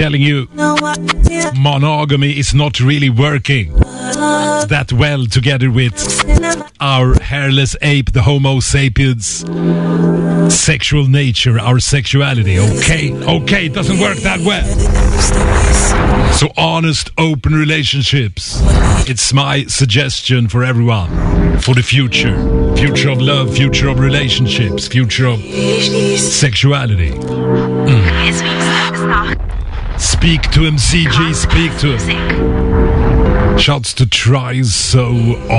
telling you monogamy is not really working that well together with our hairless ape, the Homo sapiens sexual nature, our sexuality. Okay, it doesn't work that well. So honest, open relationships. It's my suggestion for everyone. For the future. Future of love, future of relationships, future of sexuality. Speak to him, CG, speak to him. Shouts to Try So